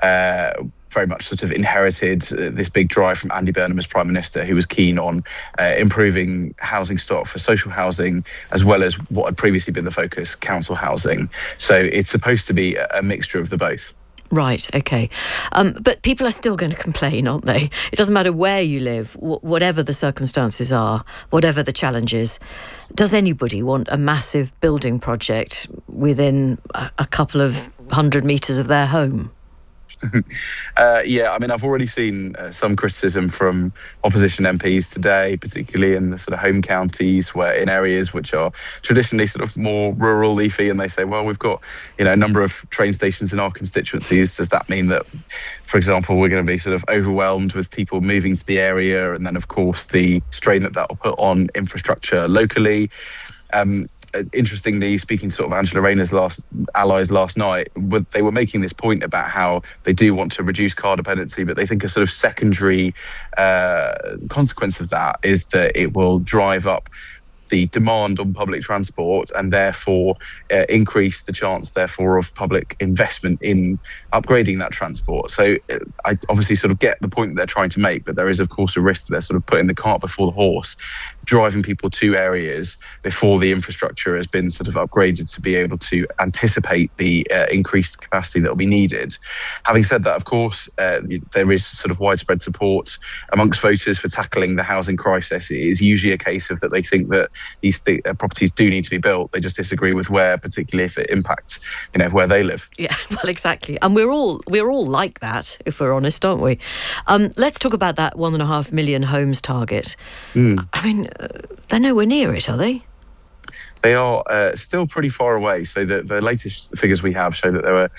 very much sort of inherited this big drive from Andy Burnham as Prime Minister, who was keen on improving housing stock for social housing, as well as what had previously been the focus, council housing. So it's supposed to be a mixture of the both. Right, OK. But people are still going to complain, aren't they? It doesn't matter where you live, whatever the circumstances are, whatever the challenges. Does anybody want a massive building project within a couple of 100 metres of their home? Yeah, I mean, I've already seen some criticism from opposition MPs today, particularly in the sort of home counties, where in areas which are traditionally sort of more rural, leafy, and they say, well, we've got, a number of train stations in our constituencies. Does that mean that, for example, we're going to be sort of overwhelmed with people moving to the area? And then, of course, the strain that will put on infrastructure locally. Interestingly, speaking sort of Angela Rayner's allies last night, they were making this point about how they do want to reduce car dependency, but they think a sort of secondary consequence of that is that it will drive up the demand on public transport and therefore increase the chance, therefore, of public investment in upgrading that transport. So I obviously sort of get the point that they're trying to make, but there is, of course, a risk that they're sort of putting the cart before the horse, driving people to areas before the infrastructure has been sort of upgraded to be able to anticipate the increased capacity that will be needed. Having said that, of course, there is sort of widespread support amongst voters for tackling the housing crisis. It is usually a case of that they think that these properties do need to be built. They just disagree with where, particularly if it impacts, where they live. Yeah, well, exactly. And we're all like that, if we're honest, aren't we? Let's talk about that 1.5 million homes target. I mean, they're nowhere near it, are they? They are still pretty far away. So the latest figures we have show that there were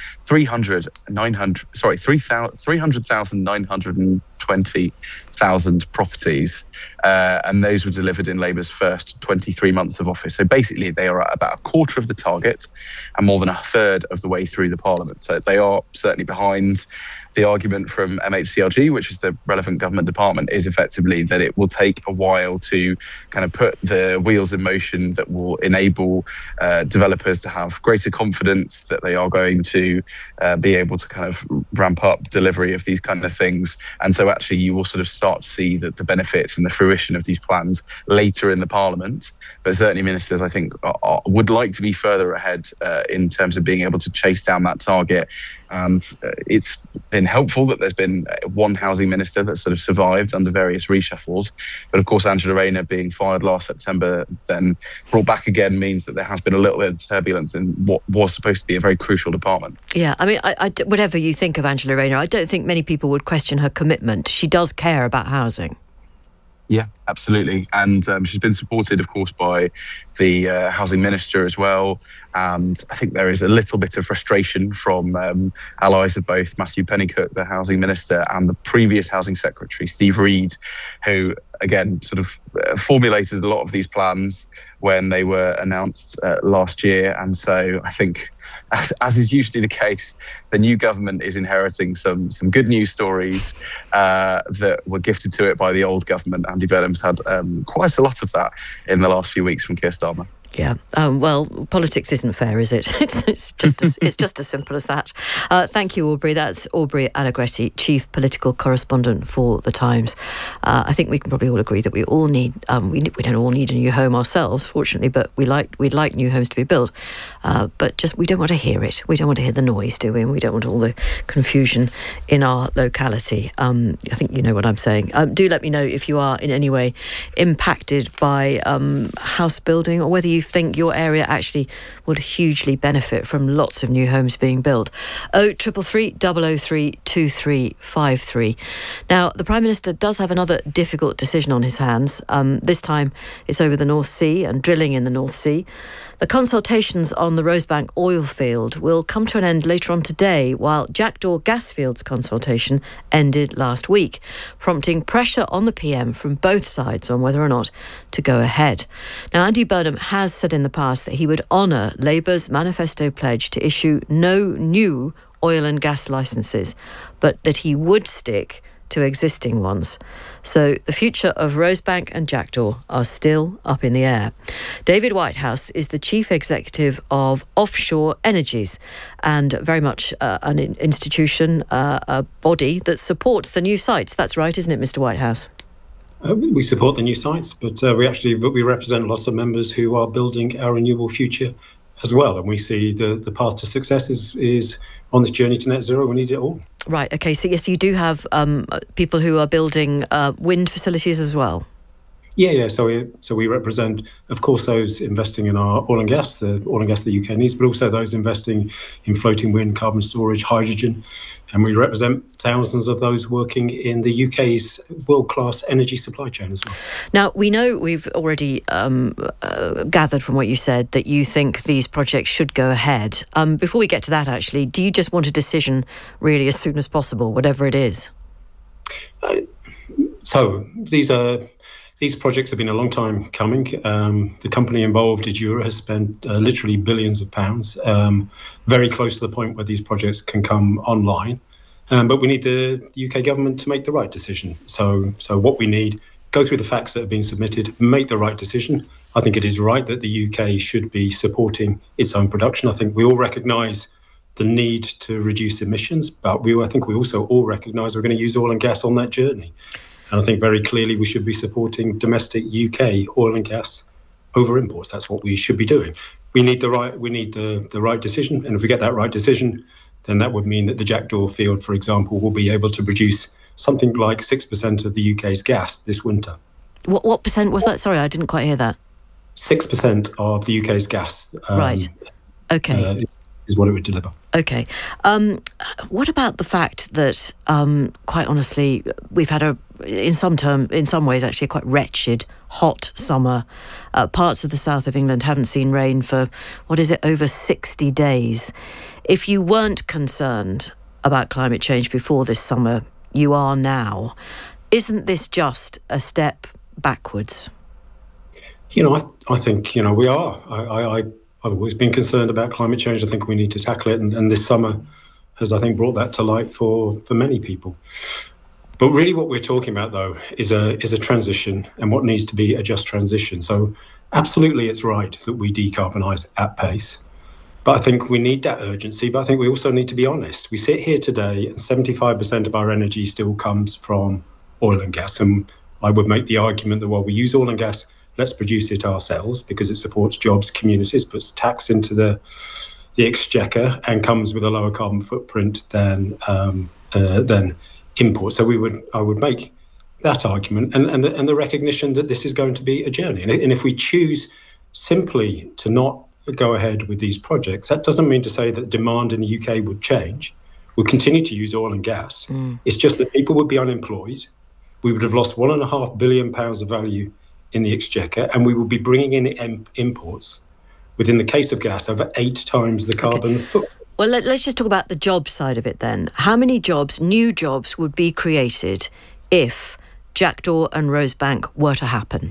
300,920,000 properties, and those were delivered in Labour's first 23 months of office. So basically, they are at about a quarter of the target and more than a third of the way through the Parliament. So they are certainly behind. The argument from MHCLG, which is the relevant government department, is effectively that it will take a while to kind of put the wheels in motion that will enable developers to have greater confidence that they are going to be able to kind of ramp up delivery of these kind of things. And so actually you will sort of start to see the benefits and the fruition of these plans later in the Parliament. But certainly ministers, I think, would like to be further ahead in terms of being able to chase down that target. And it's been helpful that there's been one housing minister that sort of survived under various reshuffles. But of course, Angela Rayner being fired last September, then brought back again, means that there has been a little bit of turbulence in what was supposed to be a very crucial department. Yeah, I mean, whatever you think of Angela Rayner, I don't think many people would question her commitment. She does care about housing. Yeah, absolutely. And she's been supported, of course, by the housing minister as well. And I think there is a little bit of frustration from allies of both Matthew Pennycook, the housing minister, and the previous housing secretary, Steve Reed, who, again, sort of formulated a lot of these plans when they were announced last year. And so I think, as is usually the case, the new government is inheriting some good news stories that were gifted to it by the old government. Andy Burnham's had quite a lot of that in the last few weeks from Keir Starmer. Yeah. Well, politics isn't fair, is it? It's just as simple as that. Thank you, Aubrey. That's Aubrey Allegretti, Chief Political Correspondent for The Times. I think we can probably all agree that we all need, we don't all need a new home ourselves, fortunately, but we'd like new homes to be built. But just, we don't want to hear it. We don't want to hear the noise, do we? And we don't want all the confusion in our locality. I think you know what I'm saying. Do let me know if you are in any way impacted by house building, or whether you think your area actually would hugely benefit from lots of new homes being built. 0333 003 2353. Now, the Prime Minister does have another difficult decision on his hands. This time it's over the North Sea and drilling in the North Sea. The consultations on the Rosebank oil field will come to an end later on today, while Jackdaw Gasfield's consultation ended last week, prompting pressure on the PM from both sides on whether or not to go ahead. Now, Andy Burnham has said in the past that he would honour Labour's manifesto pledge to issue no new oil and gas licences, but that he would stick to existing ones. So the future of Rosebank and Jackdaw are still up in the air. David Whitehouse is the Chief Executive of Offshore Energies, and very much an institution, a body that supports the new sites. That's right, isn't it, Mr. Whitehouse? We support the new sites, but we represent lots of members who are building our renewable future as well. And we see the path to success is on this journey to net zero. We need it all. Right. Okay. So yes, you do have people who are building wind facilities as well. Yeah. So we represent, of course, those investing in our oil and gas, the UK needs, but also those investing in floating wind, carbon storage, hydrogen. And we represent thousands of those working in the UK's world-class energy supply chain as well. Now, we know we've already gathered from what you said that you think these projects should go ahead. Before we get to that, actually, do you just want a decision really as soon as possible, whatever it is? So these projects have been a long time coming. The company involved, Edura, has spent literally billions of pounds, very close to the point where these projects can come online. But we need the UK government to make the right decision. So what we need, go through the facts that have been submitted, make the right decision. I think it is right that the UK should be supporting its own production. I think we all recognise the need to reduce emissions, but I think we also all recognise we're going to use oil and gas on that journey. And I think very clearly we should be supporting domestic UK oil and gas over imports. That's what we should be doing. We need the right decision, and if we get that right decision, then that would mean that the Jackdaw field, for example, will be able to produce something like 6% of the UK's gas this winter. What percent was that? Sorry, I didn't quite hear that. 6% of the UK's gas. Right. Okay. Is what it would deliver. Okay. What about the fact that, quite honestly, we've had in some ways, actually a quite wretched, hot summer. Parts of the south of England haven't seen rain for, over 60 days. If you weren't concerned about climate change before this summer, you are now. Isn't this just a step backwards? I think, we are. I've always been concerned about climate change. I think we need to tackle it. And this summer has, I think, brought that to light for many people. But really what we're talking about, though, is a transition, and what needs to be a just transition. So absolutely it's right that we decarbonise at pace. But I think we need that urgency. But I think we also need to be honest. We sit here today and 75% of our energy still comes from oil and gas. And I would make the argument that while we use oil and gas, let's produce it ourselves because it supports jobs, communities, puts tax into the exchequer and comes with a lower carbon footprint than imports. So I would make that argument and the recognition that this is going to be a journey. And if we choose simply to not go ahead with these projects, that doesn't mean to say that demand in the UK would change. We'll continue to use oil and gas. It's just that people would be unemployed. We would have lost £1.5 billion of value in the exchequer, and we will be bringing in imports within the case of gas over 8 times the carbon footprint. Well, let's just talk about the job side of it then. How many new jobs would be created if Jackdaw and Rosebank were to happen?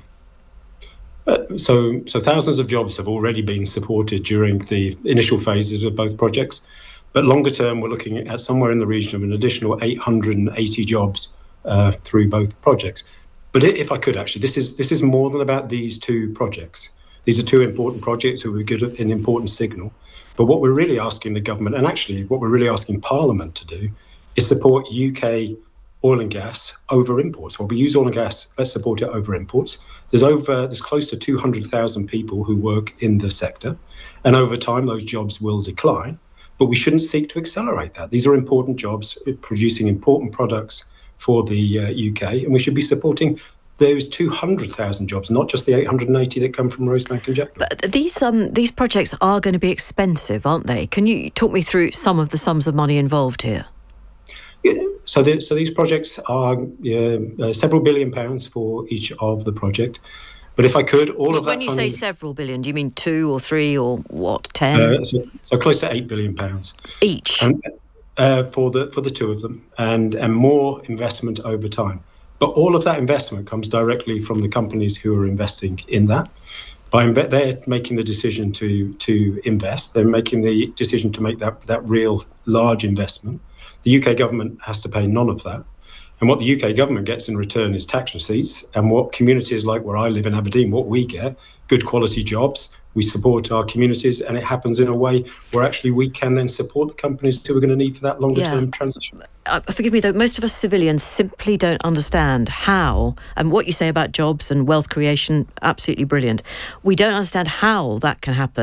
So thousands of jobs have already been supported during the initial phases of both projects, but longer term we're looking at somewhere in the region of an additional 880 jobs through both projects. But if I could actually, this is more than about these two projects. These are two important projects who would give an important signal. But what we're really asking the government, and actually what we're really asking Parliament to do, is support UK oil and gas over imports. Well, we use oil and gas, let's support it over imports. There's close to 200,000 people who work in the sector, and over time those jobs will decline. But we shouldn't seek to accelerate that. These are important jobs producing important products for the UK, and we should be supporting those 200,000 jobs, not just the 880 that come from Rosebank and Jackdaw. But these projects are going to be expensive, aren't they? Can you talk me through some of the sums of money involved here? Yeah, so these projects are several £billion for each of the project. But if I could, all of that. When you say several billion, do you mean 2 or 3 or what? 10? So close to £8 billion each. And, for the two of them, and more investment over time. But all of that investment comes directly from the companies who are investing in that. They're making the decision to invest. They're making the decision to make that real large investment. The UK government has to pay none of that. And what the UK government gets in return is tax receipts. And what communities like where I live in Aberdeen, what we get, good quality jobs. We support our communities, and it happens in a way where actually we can then support the companies who are going to need for that longer-term transition. Forgive me, though, most of us civilians simply don't understand how, and what you say about jobs and wealth creation, absolutely brilliant. We don't understand how that can happen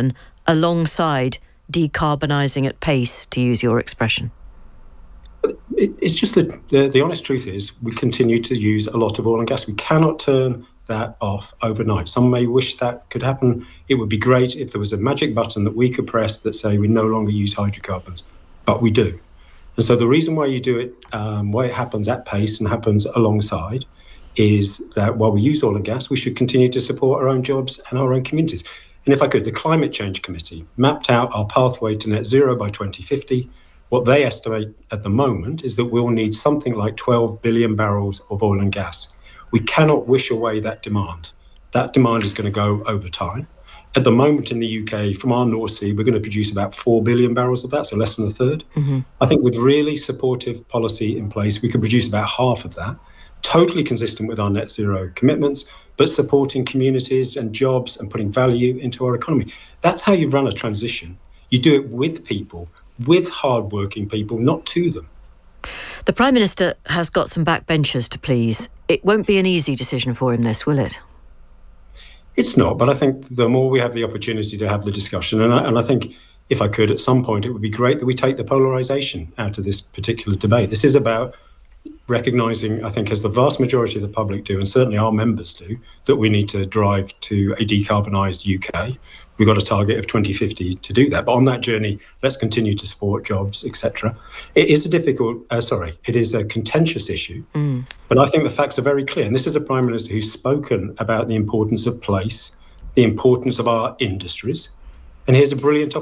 alongside decarbonising at pace, to use your expression? It's just that the honest truth is we continue to use a lot of oil and gas. We cannot turn that off overnight. Some may wish that could happen. It would be great if there was a magic button that we could press that say we no longer use hydrocarbons, but we do. And so the reason why you do it, why it happens at pace and happens alongside, is that while we use oil and gas, we should continue to support our own jobs and our own communities. And if I could, the Climate Change Committee mapped out our pathway to net zero by 2050. What they estimate at the moment is that we'll need something like 12 billion barrels of oil and gas. We cannot wish away that demand. That demand is going to go over time. At the moment in the UK, from our North Sea, we're going to produce about 4 billion barrels of that, so less than a third. Mm-hmm. I think with really supportive policy in place, we could produce about half of that, totally consistent with our net zero commitments, but supporting communities and jobs and putting value into our economy. That's how you run a transition. You do it with people, with hard-working people, not to them. The Prime Minister has got some backbenchers to please. It won't be an easy decision for him, this, will it? It's not, but I think the more we have the opportunity to have the discussion, and I think if I could, at some point, it would be great that we take the polarisation out of this particular debate. This is about recognising, I think, as the vast majority of the public do, and certainly our members do, that we need to drive to a decarbonised UK. We've got a target of 2050 to do that. But on that journey, let's continue to support jobs, etc. It is it is a contentious issue, but I think the facts are very clear. And this is a Prime Minister who's spoken about the importance of place, the importance of our industries. And here's a brilliant opportunity